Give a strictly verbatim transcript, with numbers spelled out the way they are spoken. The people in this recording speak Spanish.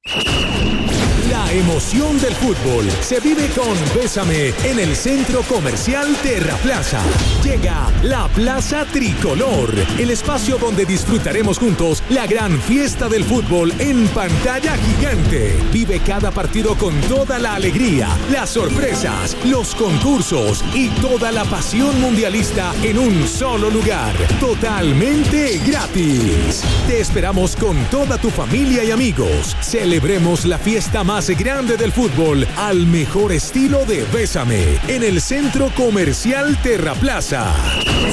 La emoción del fútbol se vive con Bésame en el Centro Comercial Terraplaza. Llega la Plaza Tricolor, el espacio donde disfrutaremos juntos la gran fiesta del fútbol en pantalla gigante. Vive cada partido con toda la alegría, las sorpresas, los concursos y toda la pasión mundialista en un solo lugar, totalmente gratis. Te esperamos con toda tu familia y amigos. Celebremos la fiesta más grande del fútbol al mejor estilo de Bésame en el Centro Comercial Terraplaza.